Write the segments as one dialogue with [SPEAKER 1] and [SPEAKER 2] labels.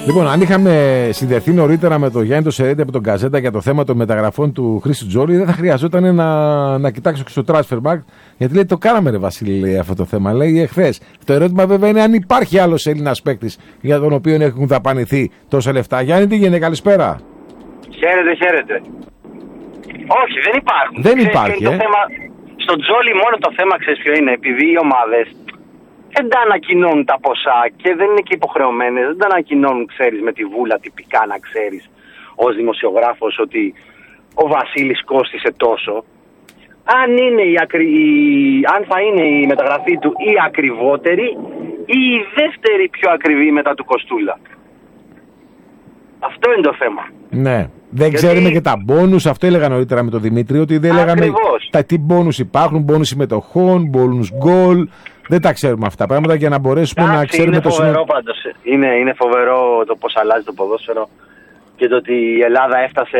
[SPEAKER 1] Λοιπόν, αν είχαμε συνδεθεί νωρίτερα με τον Γιάννη το Σερέντη από τον Καζέτα για το θέμα των μεταγραφών του Χρήστου Τζόλη, δεν θα χρειαζόταν να κοιτάξω και στο Transfermarkt, γιατί λέει το κάναμε, ρε Βασίλη, λέει αυτό το θέμα. Λέει εχθές. Το ερώτημα βέβαια είναι αν υπάρχει άλλος Έλληνας παίκτης για τον οποίο έχουν δαπανηθεί τόσα λεφτά. Γιάννη, τι γίνεται, καλησπέρα.
[SPEAKER 2] Χαίρετε. Όχι, δεν υπάρχουν.
[SPEAKER 1] Δεν υπάρχει.
[SPEAKER 2] Το θέμα, στον Τζόλι μόνο το θέμα ξέρεις ποιο είναι, επειδή οι ομάδες δεν τα ανακοινώνουν τα ποσά και δεν είναι και υποχρεωμένες, δεν τα ανακοινώνουν, ξέρεις, με τη βούλα τυπικά να ξέρεις ως δημοσιογράφος ότι ο Βασίλης κόστισε τόσο. Αν θα είναι η μεταγραφή του η ακριβότερη ή η δεύτερη πιο ακριβή μετά του Κοστούλα. Αυτό είναι το θέμα.
[SPEAKER 1] Ναι. Δεν ξέρουμε και τα μπόνους, αυτό έλεγα νωρίτερα με τον Δημήτρη, ότι δεν λέγαμε τι μπόνους υπάρχουν, μπόνους συμμετοχών, μπόνους γκολ. Δεν τα ξέρουμε αυτά πράγματα για να μπορέσουμε να ξέρουμε το
[SPEAKER 2] σύνολο. Είναι φοβερό πάντως. Είναι φοβερό το πώς αλλάζει το ποδόσφαιρο και το ότι η Ελλάδα έφτασε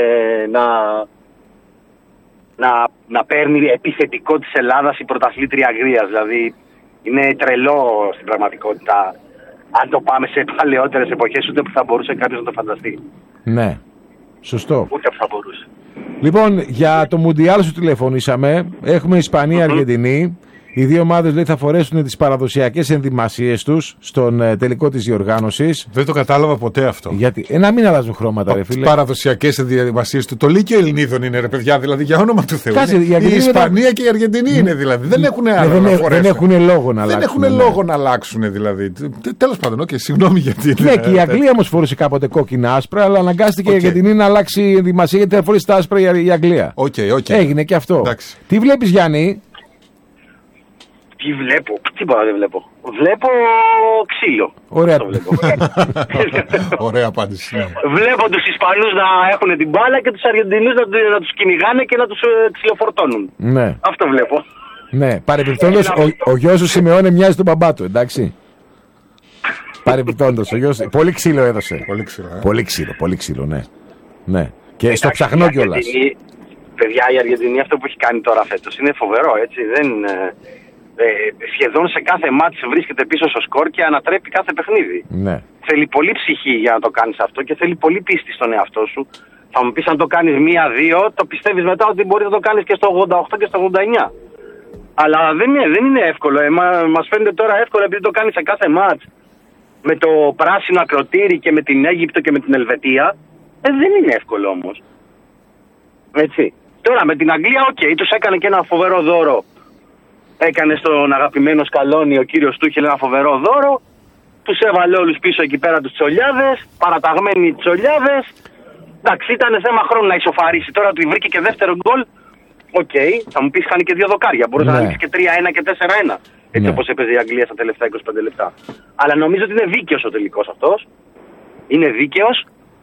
[SPEAKER 2] να παίρνει επιθετικό της Ελλάδας η πρωταθλήτρια Αγγλίας. Δηλαδή είναι τρελό στην πραγματικότητα. Αν το πάμε σε παλαιότερες εποχές, ούτε που θα μπορούσε κάποιος να το φανταστεί.
[SPEAKER 1] Ναι, σωστό.
[SPEAKER 2] Ούτε που θα μπορούσε.
[SPEAKER 1] Λοιπόν, για το Μουντιάλ σου τηλεφωνήσαμε. Έχουμε Ισπανία-Αργεντινή. Οι δύο ομάδες λέει θα φορέσουν τις παραδοσιακές ενδυμασίες τους στον τελικό της διοργάνωσης.
[SPEAKER 3] Δεν το κατάλαβα ποτέ αυτό.
[SPEAKER 1] Γιατί να μην αλλάζουν χρώματα, ρε φίλε.
[SPEAKER 3] Παραδοσιακές ενδυμασίες του. Το Λύκειο Ελληνίδων είναι, ρε παιδιά, δηλαδή για όνομα του Θεού.
[SPEAKER 1] Κάτσε,
[SPEAKER 3] η Ισπανία και η Αργεντινή είναι δηλαδή. Δεν έχουν άλλο να φορέσουν.
[SPEAKER 1] Δεν έχουν λόγο να αλλάξουν.
[SPEAKER 3] Δεν έχουν λόγο να αλλάξουν δηλαδή. Τέλος πάντων, συγγνώμη γιατί.
[SPEAKER 1] Ναι, και η Αγγλία όμως φορούσε κάποτε κόκκινα άσπρα, αλλά αναγκάστηκε η Αργεντινή να αλλάξει ενδυμασία γιατί θα φορέσει τα άσπρα η Αγγλία. Έγινε και αυτό. Τι βλέπεις, Γιάννη?
[SPEAKER 2] Τι βλέπω, τίποτα δεν βλέπω. Βλέπω ξύλο.
[SPEAKER 1] Ωραία.
[SPEAKER 3] Ωραία απάντηση. Ναι.
[SPEAKER 2] Βλέπω τους Ισπανούς να έχουν την μπάλα και τους Αργεντινούς να τους κυνηγάνε και να τους ξυλοφορτώνουν.
[SPEAKER 1] Ναι.
[SPEAKER 2] Αυτό βλέπω.
[SPEAKER 1] Ναι, παρεμπιπτόντως ο γιος του Σιμεώνε μοιάζει τον μπαμπά του, εντάξει. Παρεμπιπτόντως ο γιος. Πολύ ξύλο έδωσε. Πολύ ξύλο, ναι. Και στο ψαχνό κιόλας.
[SPEAKER 2] Παιδιά, η Αργεντινή αυτό που έχει κάνει τώρα φέτος είναι φοβερό, έτσι. Δεν. Σχεδόν σε κάθε μάτς βρίσκεται πίσω στο σκορ και ανατρέπει κάθε παιχνίδι.
[SPEAKER 1] Ναι.
[SPEAKER 2] Θέλει πολύ ψυχή για να το κάνεις αυτό και θέλει πολύ πίστη στον εαυτό σου. Θα μου πεις αν το κάνεις 1-2, το πιστεύεις μετά ότι μπορείς να το κάνεις και στο 88 και στο 89. Αλλά δεν είναι εύκολο. Μας φαίνεται τώρα εύκολο επειδή το κάνεις σε κάθε μάτς με το πράσινο ακροτήρι και με την Αίγυπτο και με την Ελβετία. Δεν είναι εύκολο όμως. Έτσι. Τώρα με την Αγγλία, τους έκανε και ένα φοβερό δώρο. Έκανε στον αγαπημένο Σκαλόνι ο κύριος Τούχελ ένα φοβερό δώρο. Τους έβαλε όλους πίσω εκεί πέρα τους τσολιάδες, παραταγμένοι τσολιάδες. Εντάξει, ήταν θέμα χρόνου να ισοφαρίσει. Τώρα του βρήκε και δεύτερο γκολ. Θα μου πεις χάνει και 2 δοκάρια. Μπορούσε να ρίξει και 3-1 και 4-1. Έτσι όπως έπαιζε η Αγγλία στα τελευταία 25 λεπτά. Αλλά νομίζω ότι είναι δίκαιος ο τελικός αυτός. Είναι δίκαιος.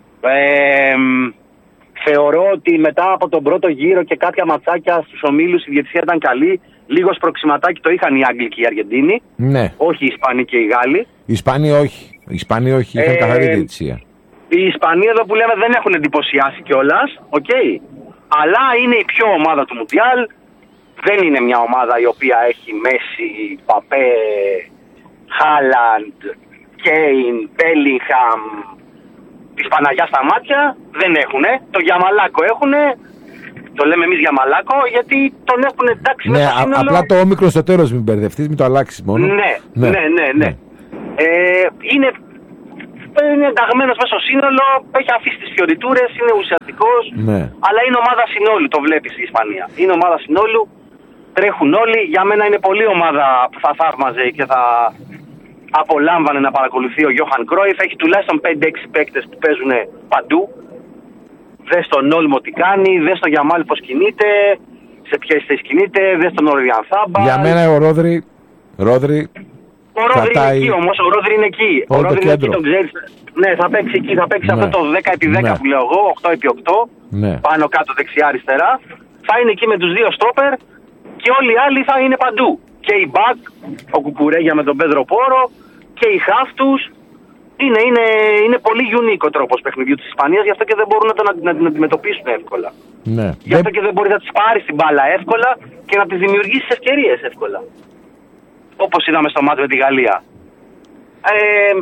[SPEAKER 2] Θεωρώ ότι μετά από τον πρώτο γύρο και κάποια ματσάκια στους ομίλους η διαιτησία ήταν καλή. Λίγο σπροξηματάκι το είχαν οι Άγγλοι και οι Αργεντίνοι.
[SPEAKER 1] Ναι.
[SPEAKER 2] Όχι οι Ισπανοί και οι Γάλλοι.
[SPEAKER 1] Οι Ισπανοί όχι. Είχαν καθαρή διαιτησία.
[SPEAKER 2] Οι Ισπανοί εδώ που λέμε δεν έχουν εντυπωσιάσει κιόλας. Αλλά είναι η πιο ομάδα του Μουντιάλ. Δεν είναι μια ομάδα η οποία έχει Μέση, Παπέ, Χάλαντ, Κέιν, Μπέλιγχαμ, της Παναγιάς στα μάτια. Δεν έχουνε. Το Γιαμαλάκο έχουνε. Το λέμε εμείς Γιαμαλάκο γιατί τον έχουν εντάξει.
[SPEAKER 1] Ναι, απλά το όμικρο στο τέλος μην μπερδευτείς, μην το αλλάξεις μόνο.
[SPEAKER 2] Ναι. Είναι ενταγμένος μέσα στο σύνολο, έχει αφήσει τις φιωριτούρες, είναι ουσιαστικός.
[SPEAKER 1] Ναι. Αλλά
[SPEAKER 2] είναι ομάδα συνόλου, το βλέπεις η Ισπανία. Είναι ομάδα συνόλου, τρέχουν όλοι. Για μένα είναι πολύ ομάδα που θα θαύμαζε και θα απολάμβανε να παρακολουθεί ο Γιώχαν Κρόιφ. Έχει τουλάχιστον 5-6 παίκτες που παίζουν παντού. Δες τον Όλμο τι κάνει, δες τον Γιαμάλ πως κινείται, σε ποιες θέσεις κινείται, δες τον Οριάν Θάμπα.
[SPEAKER 1] Για μένα ο Ρόδρυ
[SPEAKER 2] Ο Ρόδρυ είναι εκεί όμως, ο Ρόδρυ είναι εκεί. Ο Ρόδρυ είναι εκεί, τον ξέρεις. Ναι, θα παίξει εκεί, θα παίξει αυτό το 10x10 που λέω εγώ, 8x8, πάνω κάτω δεξιά αριστερά. Θα είναι εκεί με τους 2 στόπερ και όλοι οι άλλοι θα είναι παντού. Και οι μπακ, ο Κουκουρέγια με τον Πέδρο Πόρο και οι χαφ τους. Είναι πολύ unique ο τρόπος παιχνιδιού της Ισπανίας, γι' αυτό και δεν μπορούν να την αντιμετωπίσουν εύκολα.
[SPEAKER 1] Ναι.
[SPEAKER 2] Γι' αυτό και δεν μπορεί να τις πάρεις την μπάλα εύκολα και να τις δημιουργήσεις ευκαιρίες εύκολα. Όπως είδαμε στο μάτι με τη Γαλλία.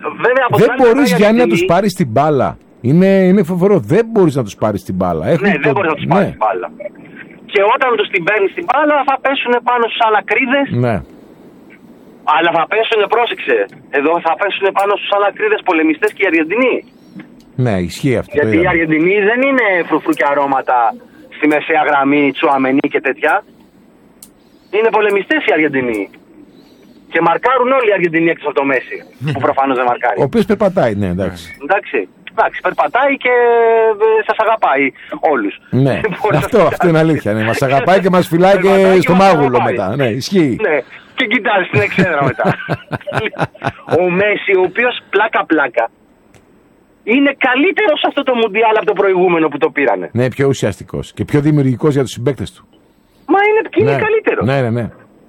[SPEAKER 2] Βέβαια,
[SPEAKER 1] δεν μπορείς, Γιάννη, να τους πάρεις την μπάλα. Είναι φοβερό. Δεν μπορείς να τους πάρεις την μπάλα.
[SPEAKER 2] Ναι, δεν μπορείς να τους πάρεις την μπάλα. Και όταν τους την παίρνεις την μπάλα, θα πέσουν πάνω στους ανακρίδες.
[SPEAKER 1] Ναι.
[SPEAKER 2] Αλλά θα πέσουν, πρόσεξε. Εδώ θα πέσουν πάνω στους ανακρίδες πολεμιστές και οι Αργεντινοί.
[SPEAKER 1] Ναι, ισχύει αυτό.
[SPEAKER 2] Γιατί οι Αργεντινοί δεν είναι φρουφρού και αρώματα στη μεσαία γραμμή, Τσουαμενί και τέτοια. Είναι πολεμιστές οι Αργεντινοί. Και μαρκάρουν όλοι οι Αργεντινοί εκτός από το Μέση. Που προφανώς δεν μαρκάρει.
[SPEAKER 1] Ο οποίος περπατάει, ναι, εντάξει.
[SPEAKER 2] Εντάξει, περπατάει και σας αγαπάει όλους.
[SPEAKER 1] Ναι, αυτό είναι αλήθεια. Ναι. Μας αγαπάει και μας φυλάει και στο μάγουλο μετά. Ναι, ισχύει.
[SPEAKER 2] Ναι, και κοιτάζει την εξέδρα μετά. Ο Μέση, ο οποίος πλάκα-πλάκα, είναι καλύτερος σε αυτό το Μουντιάλ από το προηγούμενο που το πήρανε.
[SPEAKER 1] Ναι, πιο ουσιαστικός και πιο δημιουργικός για τους συμπαίκτες του.
[SPEAKER 2] Μα είναι καλύτερος.
[SPEAKER 1] Ναι.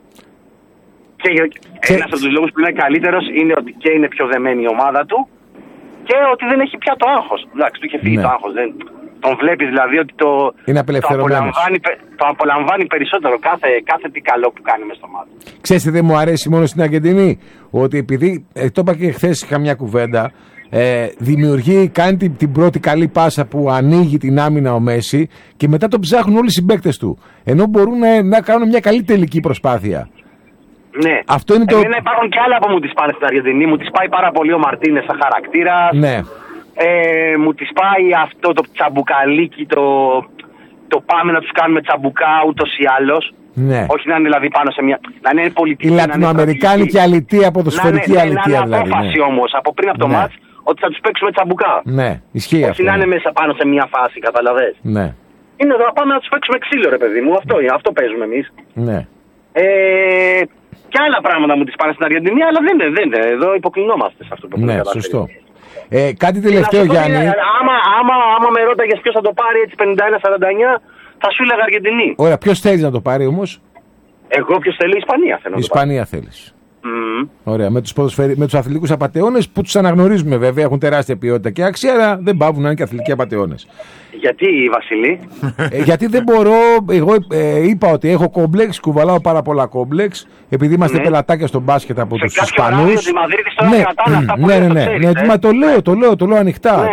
[SPEAKER 2] Και ένας από τους λόγους που είναι καλύτερος είναι ότι και είναι πιο δεμένη η ομάδα του και ότι δεν έχει πια το άγχος. Εντάξει, του είχε φύγει το άγχος. Τον βλέπεις δηλαδή ότι το απολαμβάνει περισσότερο κάθε τι καλό που κάνει μες στο μάτι.
[SPEAKER 1] Ξέρεις τι δεν μου αρέσει μόνο στην Αργεντινή? Ότι επειδή, το είπα και χθες, είχα μια κουβέντα, κάνει την πρώτη καλή πάσα που ανοίγει την άμυνα ο Μέση και μετά τον ψάχνουν όλοι οι συμπαίκτες του. Ενώ μπορούν να κάνουν μια καλή τελική προσπάθεια.
[SPEAKER 2] Ναι.
[SPEAKER 1] Αυτό είναι
[SPEAKER 2] Εμένα υπάρχουν και άλλα που μου τις πάνε στην Αργεντινή. Μου τις πάει πάρα πολύ ο Μαρτίνες σαν χαρακτήρας.
[SPEAKER 1] Ναι.
[SPEAKER 2] Μου τις πάει αυτό το τσαμπουκαλίκι, το πάμε να τους κάνουμε τσαμπουκά ούτως ή άλλως.
[SPEAKER 1] Ναι.
[SPEAKER 2] Όχι να είναι δηλαδή πάνω σε μια. Να είναι πολιτική.
[SPEAKER 1] Η λατινοαμερικάνικη αλητία, ποδοσφαιρική αλητία δηλαδή.
[SPEAKER 2] Να είναι απόφαση όμως από πριν από το μάτς ότι θα τους παίξουμε τσαμπουκά.
[SPEAKER 1] Ναι, ισχύει αυτό.
[SPEAKER 2] Όχι να είναι μέσα πάνω σε μια φάση, καταλαβες.
[SPEAKER 1] Ναι.
[SPEAKER 2] Είναι εδώ να πάμε να τους παίξουμε ξύλο, ρε παιδί μου. Αυτό παίζουμε εμείς.
[SPEAKER 1] Ναι.
[SPEAKER 2] Και άλλα πράγματα μου τις πάνε στην Αργεντινή, αλλά δεν είναι. Εδώ υποκλεινόμαστε σε αυτό που
[SPEAKER 1] ναι, σωστό. Κάτι τελευταίο, Γιάννη.
[SPEAKER 2] Άμα με ρώταγες ποιος θα το πάρει έτσι 51-49, θα σου έλεγα Αργεντινή.
[SPEAKER 1] Ωραία, ποιος θέλεις να το πάρει όμως?
[SPEAKER 2] Εγώ ποιος θέλει? Ισπανία θέλω.
[SPEAKER 1] Ισπανία θέλεις. Ωραία, με τους αθλητικούς απατεώνες που τους αναγνωρίζουμε βέβαια, έχουν τεράστια ποιότητα και αξία, αλλά δεν πάβουν να είναι και αθλητικοί απατεώνες.
[SPEAKER 2] Γιατί, Βασίλη?
[SPEAKER 1] Γιατί δεν μπορώ, εγώ είπα ότι έχω κόμπλεξ, κουβαλάω πάρα πολλά κόμπλεξ, επειδή είμαστε πελατάκια στο μπάσκετ από τους Ισπανούς. Ναι, μα το λέω ανοιχτά.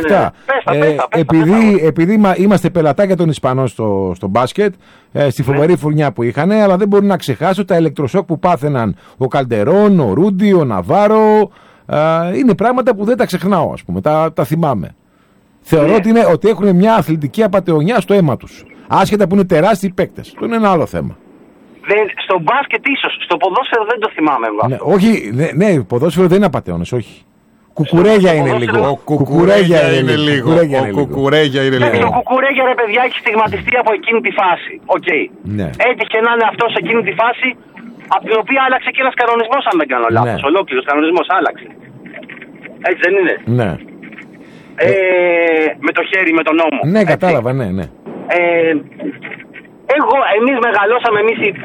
[SPEAKER 1] Επειδή είμαστε πελατάκια των Ισπανών στο μπάσκετ, στη φοβερή φουρνιά που είχαν, αλλά δεν μπορώ να ξεχάσω τα ηλεκτροσόκ που πάθαιναν ο Καλντερόν, ο Ρούντι, ο Ναβάρο. Είναι πράγματα που δεν τα ξεχνάω, ας πούμε, τα θυμάμαι. Θεωρώ ότι έχουν μια αθλητική απατεωνιά στο αίμα τους. Άσχετα που είναι τεράστιοι παίκτες. Αυτό είναι ένα άλλο θέμα.
[SPEAKER 2] Στο μπάσκετ ίσως, στο ποδόσφαιρο δεν το θυμάμαι εγώ.
[SPEAKER 1] Ναι, όχι, ναι, ποδόσφαιρο δεν είναι απατεώνες, όχι. Κουκουρέγια είναι λίγο.
[SPEAKER 3] Κουκουρέγια είναι λίγο.
[SPEAKER 2] Το κουκουρέγια, ρε παιδιά, έχει στιγματιστεί από εκείνη τη φάση. Οκ.
[SPEAKER 1] Ναι.
[SPEAKER 2] Έτυχε να είναι αυτό σε εκείνη τη φάση, από την οποία άλλαξε και ένας κανονισμός, αν δεν κάνω λάθος.
[SPEAKER 1] Ναι.
[SPEAKER 2] Ολόκληρος κανονισμός άλλαξε. Έτσι δεν είναι?
[SPEAKER 1] Ναι.
[SPEAKER 2] Με το χέρι, με τον νόμο.
[SPEAKER 1] Ναι, κατάλαβα, ναι.
[SPEAKER 2] Εμείς μεγαλώσαμε, εμείς οι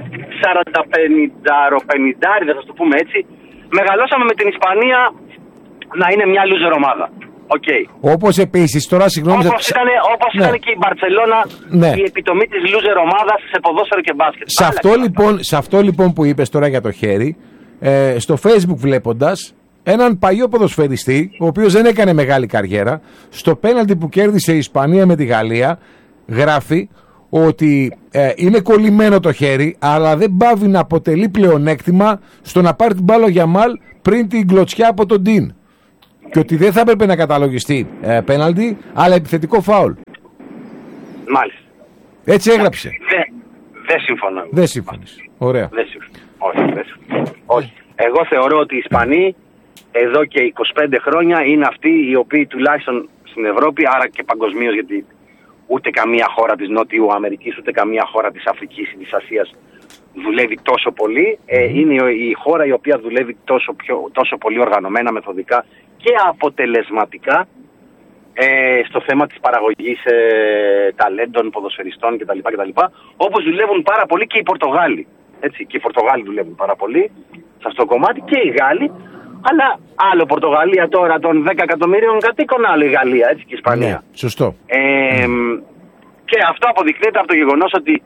[SPEAKER 2] 40-50, θα το πούμε έτσι, μεγαλώσαμε με την Ισπανία να είναι μια loser ομάδα. Okay.
[SPEAKER 1] Όπως επίσης, τώρα συγγνώμη...
[SPEAKER 2] Όπως ήταν και η Μπαρτσελώνα, η επιτομή της loser ομάδας σε ποδόσφαιρο και μπάσκετ.
[SPEAKER 1] Σε αυτό λοιπόν που είπες τώρα για το χέρι, στο Facebook βλέποντας έναν παλιό ποδοσφαιριστή, ο οποίος δεν έκανε μεγάλη καριέρα, στο πέναλτι που κέρδισε η Ισπανία με τη Γαλλία, γράφει ότι είναι κολλημένο το χέρι, αλλά δεν πάβει να αποτελεί πλεονέκτημα στο να πάρει την μπάλα ο Γιαμάλ πριν την κλωτσιά από τον Ντίν. Και ότι δεν θα έπρεπε να καταλογιστεί πέναλτι, αλλά επιθετικό φάουλ.
[SPEAKER 2] Μάλιστα.
[SPEAKER 1] Έτσι έγραψε.
[SPEAKER 2] Δεν συμφωνώ.
[SPEAKER 1] Δεν συμφωνείς. Ωραία.
[SPEAKER 2] Όχι. Εγώ θεωρώ ότι οι Ισπανοί εδώ και 25 χρόνια είναι αυτοί οι οποίοι τουλάχιστον στην Ευρώπη, άρα και παγκοσμίως, γιατί ούτε καμία χώρα της Νότιου Αμερικής, ούτε καμία χώρα της Αφρικής ή της Ασίας δουλεύει τόσο πολύ. Είναι η χώρα η οποία δουλεύει τόσο πολύ οργανωμένα, μεθοδικά και αποτελεσματικά στο θέμα της παραγωγής ταλέντων, ποδοσφαιριστών κτλ. Όπως δουλεύουν πάρα πολύ και οι Πορτογάλοι. Έτσι, και οι Πορτογάλοι δουλεύουν πάρα πολύ σε αυτό το κομμάτι και οι Γάλλοι. Αλλά άλλο Πορτογαλία τώρα των 10 εκατομμύριων κατοίκων, άλλο η Γαλλία, έτσι, και η Ισπανία.
[SPEAKER 1] Ναι, σωστό.
[SPEAKER 2] Και αυτό αποδεικνύεται από το γεγονός ότι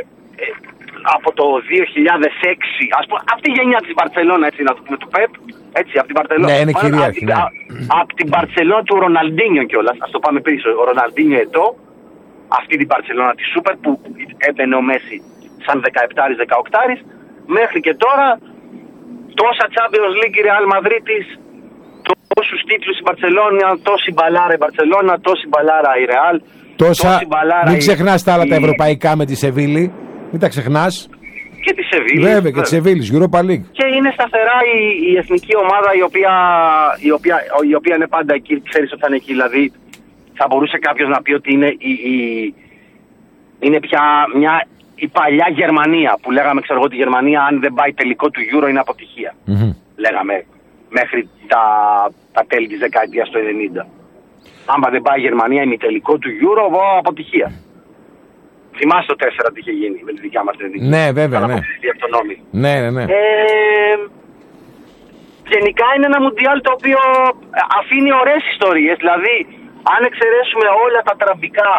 [SPEAKER 2] από το 2006, ας πούμε, αυτή η γενιά της Μπαρτσελώνα, έτσι να το πούμε, του ΠΕΠ, Έτσι, από την Μπαρτσελόνα.
[SPEAKER 1] Ναι, είναι κυρίαρχη. Ναι.
[SPEAKER 2] Από την Μπαρτσελόνα του Ροναλντίνιο κιόλας. Ας το πάμε πίσω. Ο Ροναλντίνιο Ετώ, αυτή την Μπαρτσελόνα τη Σούπερ που έμπαινε ο Μέση σαν 17-18, μέχρι και τώρα τόσα Champions League η Real Madrid, τόσους τίτλους η Μπαρτσελόνα, τόση μπαλάρα η Μπαρτσελόνα, τόση μπαλάρα η Real.
[SPEAKER 1] Μην ξεχνάς τα άλλα τα ευρωπαϊκά με τη Σεβίλη. Μην τα ξεχνάς.
[SPEAKER 2] Και τη Σεβίλη.
[SPEAKER 1] Βέβαια, και τη Σεβίλη, Europa League.
[SPEAKER 2] Και είναι σταθερά η εθνική ομάδα η οποία είναι πάντα εκεί, ξέρεις ότι θα είναι εκεί. Δηλαδή, θα μπορούσε κάποιος να πει ότι είναι πια η παλιά Γερμανία που λέγαμε, ξέρω εγώ, τη Γερμανία αν δεν πάει τελικό του Euro είναι αποτυχία. Λέγαμε μέχρι τα τέλη της δεκαετίας του 90. Άμα δεν πάει η Γερμανία ημιτελικό του Euro, αποτυχία. Θυμάσαι το 4 τι είχε γίνει με τη δικιά μας εθνική.
[SPEAKER 1] Ναι, βέβαια, ναι. Ναι.
[SPEAKER 2] Γενικά είναι ένα μουντιάλ το οποίο αφήνει ωραίες ιστορίες. Δηλαδή, αν εξαιρέσουμε όλα τα τραμπικά,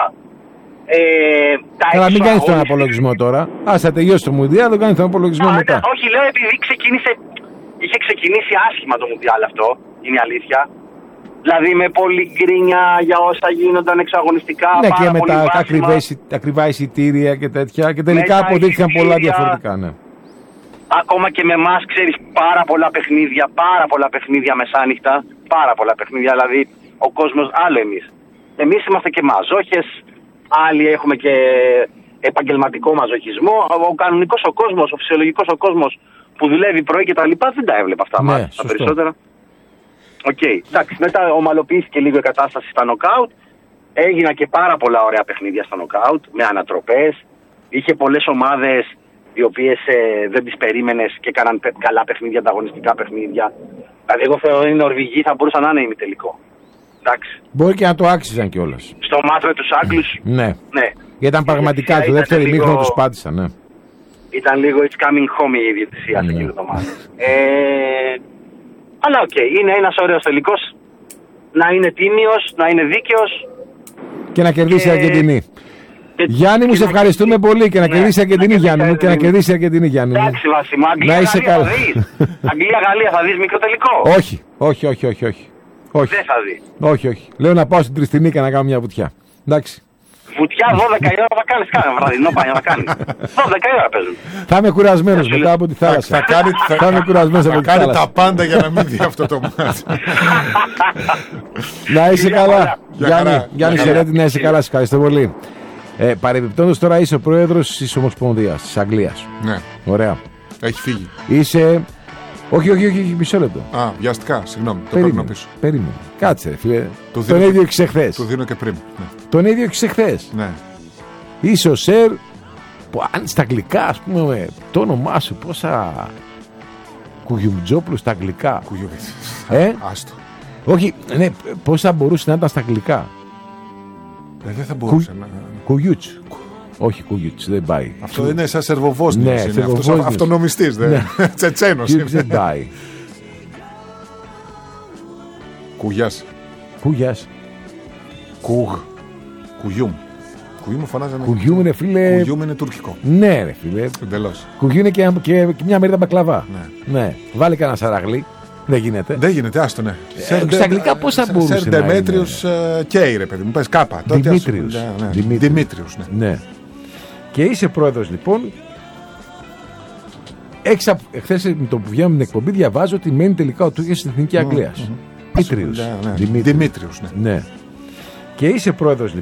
[SPEAKER 1] αλλά μην κάνεις τον απολογισμό τώρα. Ας θα τελειώσει το μουντιάλ, το κάνεις τον απολογισμό μετά.
[SPEAKER 2] Όχι, λέω επειδή είχε ξεκινήσει άσχημα το μουντιάλ αυτό, είναι η αλήθεια. Δηλαδή με πολλή γκρίνια για όσα γίνονταν εξαγωνιστικά.
[SPEAKER 1] Ναι, και με τα ακριβά εισιτήρια και τέτοια. Και τελικά αποδείχθηκαν πολλά διαφορετικά. Ναι.
[SPEAKER 2] Ακόμα και με εμάς, ξέρεις, πάρα πολλά παιχνίδια μεσάνυχτα. Πάρα πολλά παιχνίδια. Δηλαδή ο κόσμος, άλλο εμείς. Εμείς είμαστε και μαζόχες. Άλλοι έχουμε και επαγγελματικό μαζοχισμό. Ο κανονικός ο κόσμος, ο φυσιολογικός ο κόσμος που δουλεύει πρωί και τα λοιπά δεν τα έβλεπε αυτά μας τα περισσότερα. Εντάξει, μετά ομαλοποιήθηκε λίγο η κατάσταση στα νοκάουτ. Έγιναν και πάρα πολλά ωραία παιχνίδια στα νοκάουτ με ανατροπές. Είχε πολλές ομάδες οι οποίες δεν τις περίμενες και έκαναν καλά παιχνίδια, ανταγωνιστικά παιχνίδια. Δηλαδή, εγώ θεωρώ ότι οι Νορβηγοί θα μπορούσαν να είναι ημιτελικό. Εντάξει.
[SPEAKER 1] Μπορεί και να το άξιζαν κιόλας.
[SPEAKER 2] Στο μάτς με τους Άγγλους.
[SPEAKER 1] Ναι. Ήταν πραγματικά το δεύτερο ημίχρονο τους πάτησαν. Ναι.
[SPEAKER 2] Ήταν λίγο it's coming home η διαιτησία σε εκείνο το μάτς. Αλλά είναι ένας ωραίος τελικός. Να είναι τίμιος, να είναι δίκαιος.
[SPEAKER 1] Και να κερδίσει η Αργεντινή. Γιάννη μου, σε ευχαριστούμε πολύ και να κερδίσει η Αργεντινή, Γιάννη μου. Και να κερδίσει η Αργεντινή, Γιάννη μου.
[SPEAKER 2] Εντάξει, Βάσιμο, Αγγλία-Γαλλία θα δεις μικρό τελικό.
[SPEAKER 1] Όχι.
[SPEAKER 2] Δεν θα δει.
[SPEAKER 1] Όχι. Λέω να πάω στην Τριστινίκα να κάνω μια βουτιά. Εντάξει.
[SPEAKER 2] Βουτιά 12 η ώρα θα κάνεις κάνα βραδινό πάνιο να κάνει. 12 η ώρα παίζουν.
[SPEAKER 1] Θα είμαι κουρασμένος μετά από τη θάλασσα. Θα είμαι κουρασμένος από τη θάλασσα.
[SPEAKER 3] Θα κάνει τα πάντα για να μην δει αυτό το μάτι.
[SPEAKER 1] Να είσαι καλά. Γιάννη Σερέτη, να είσαι καλά. Σας ευχαριστώ πολύ. Παρεμπιπτόντως τώρα είσαι ο πρόεδρος της Ομοσπονδίας της Αγγλίας.
[SPEAKER 3] Ναι.
[SPEAKER 1] Ωραία.
[SPEAKER 3] Έχει φύγει.
[SPEAKER 1] Είσαι. Όχι, μισό λεπτό.
[SPEAKER 3] Βιαστικά, συγγνώμη. Το παίρνω πίσω.
[SPEAKER 1] Περίμενε. Κάτσε, φίλε. Τον ίδιο έχεις εχθές.
[SPEAKER 3] Το δίνω και πριν. Ναι.
[SPEAKER 1] Τον ίδιο έχεις εχθές.
[SPEAKER 3] Ναι.
[SPEAKER 1] Είσαι ο Σερ. Που αν στα αγγλικά, ας πούμε, το όνομά σου, πόσα. Κουγιουμτζόπουλου στα αγγλικά.
[SPEAKER 3] Άστο.
[SPEAKER 1] Όχι, ναι, πώς θα μπορούσε να ήταν στα αγγλικά.
[SPEAKER 3] Δεν θα μπορούσε να.
[SPEAKER 1] Κουγιούτς. Όχι Κουγιούτς, δεν πάει.
[SPEAKER 3] Αυτό είναι σαν Σερβοβόσνιος.
[SPEAKER 1] Ναι, είναι
[SPEAKER 3] αυτονομιστής. Ναι. Τσετσένος είναι.
[SPEAKER 1] Δεν πάει.
[SPEAKER 3] Κουγιάς. Κουγιούμ. Κουγιούμ μου φανάζανε.
[SPEAKER 1] Κουγιούμ είναι, φίλε.
[SPEAKER 3] Κουγιούμ είναι τουρκικό.
[SPEAKER 1] Ναι, ρε φίλε.
[SPEAKER 3] Εντελώς.
[SPEAKER 1] Κουγιούμ είναι και μια μερίδα μπακλαβά. Ναι. Βάλει κανένα σαραγλί. Δεν γίνεται,
[SPEAKER 3] άστο, ναι.
[SPEAKER 1] Στα αγγλικά πώς θα μπορούσε.
[SPEAKER 3] Σερ Ντεμέτριος Κέι, ρε παιδί μου. Πες κάπα. Δημήτριος. Ναι.
[SPEAKER 1] Και είσαι πρόεδρος λοιπόν. Εχθές με το που βγαίνουμε την εκπομπή διαβάζω ότι μένει τελικά ο Τούχες στην Εθνική Αγγλίας. Δημήτριος.
[SPEAKER 3] Δημήτριος, ναι.
[SPEAKER 1] Και είσαι πρόεδρος λοιπόν.